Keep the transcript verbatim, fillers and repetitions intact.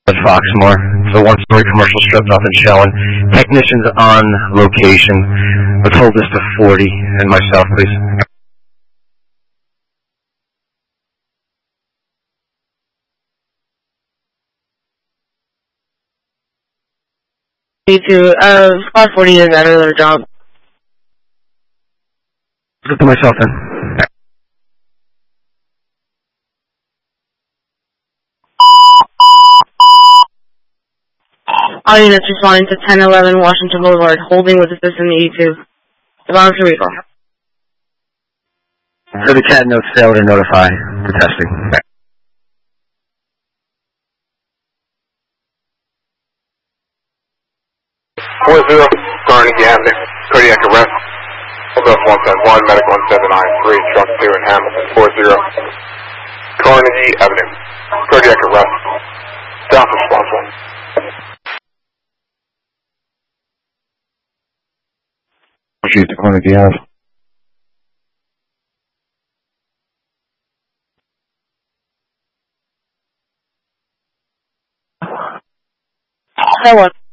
Foxmore. It's a one-story commercial strip off in Shellen. Technicians on location. Let's hold this to forty and myself, please. Me too. Uh, Spot forty is at another job. Let's get to myself then. All units responding to ten eleven Washington Boulevard, holding with assistant eighty-two. Devon to recall. So the cat notes failed to notify for testing. four zero, Carnegie Avenue, cardiac arrest. Hold up one seven one, medical one seven nine three, truck two in Hamilton, four zero. Carnegie Avenue, cardiac arrest. Staff response one. Shoot the Carnegie Ave. Hello.